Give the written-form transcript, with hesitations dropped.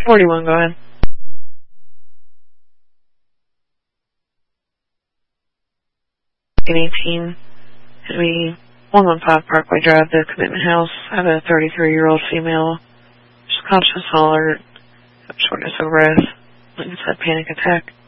41, go ahead. In 18, it'll be 115 Parkway Drive, the Commitment House. I have a 33-year-old female. She's conscious, alert, shortness of breath, like it's a panic attack.